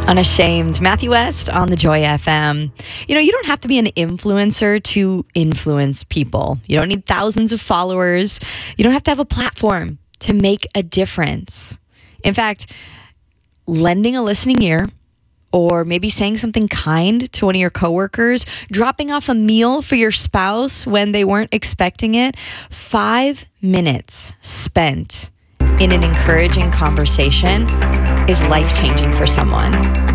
Unashamed. Matthew West on the Joy FM. You don't have to be an influencer to influence people. You don't need thousands of followers. You don't have to have a platform to make a difference. In fact, lending a listening ear, or maybe saying something kind to one of your coworkers, dropping off a meal for your spouse when they weren't expecting it, 5 minutes spent in an encouraging conversation is life-changing for someone.